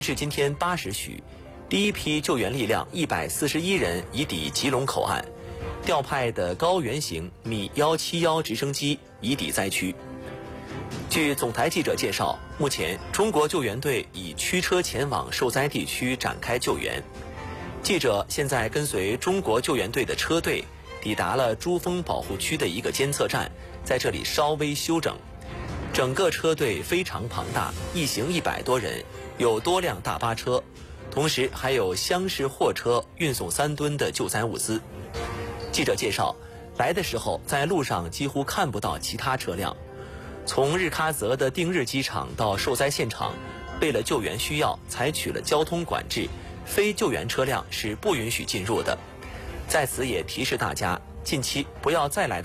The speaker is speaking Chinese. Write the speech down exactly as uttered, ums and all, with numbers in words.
至今天八时许，第一批救援力量一百四十一人已抵吉隆口岸，调派的高原型米一七一直升机已抵灾区。据总台记者介绍，目前中国救援队已驱车前往受灾地区展开救援。记者现在跟随中国救援队的车队抵达了珠峰保护区的一个监测站，在这里稍微休整。整个车队非常庞大，一行一百多人，有多辆大巴车，同时还有厢式货车运送三吨的救灾物资。记者介绍，来的时候在路上几乎看不到其他车辆。从日喀则的定日机场到受灾现场，为了救援需要，采取了交通管制，非救援车辆是不允许进入的。在此也提示大家，近期不要再来到